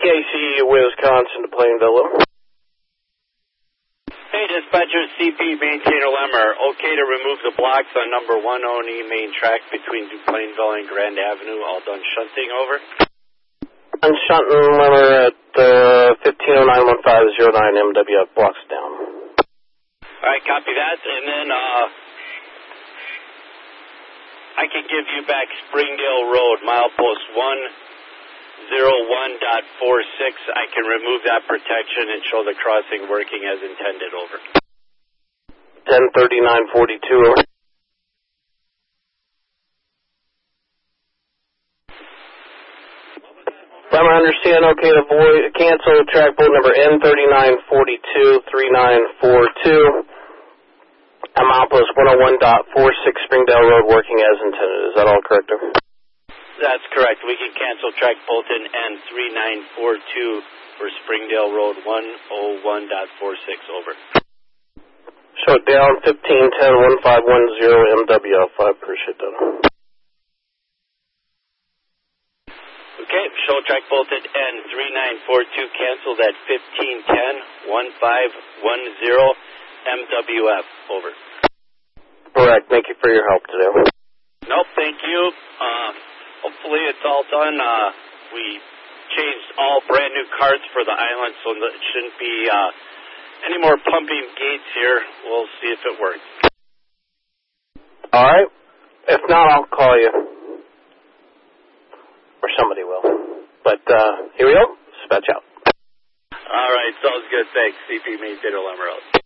KC, Wisconsin to Plainville. Hey, dispatcher, CP Maintainer Lemmer. Okay to remove the blocks on number 101E main track between Plainville and Grand Avenue. All done shunting, over. And shunting Lemmer at 15091509 MWF, blocks down. All right, copy that. And then I can give you back Springdale Road, milepost 101.46. I can remove that protection and show the crossing working as intended, over. 103942, over. I understand, okay to cancel track boat number N39423942. Milepost 101.46 Springdale Road working as intended. Is that all correct? That's correct. We can cancel track Bolton N3942 for Springdale Road 101.46, over. Show it down, 15101510 MWF. I appreciate that. Okay, show track Bolton N3942 canceled at 15101510 MWF, over. Correct. Thank you for your help today. Nope, thank you. Hopefully it's all done. We changed all brand new carts for the island, so there shouldn't be any more pumping gates here. We'll see if it works. All right. If not, I'll call you. Or somebody will. But here we go. Dispatch out. All right, sounds good. Thanks. CP Maintainer Lemmer out.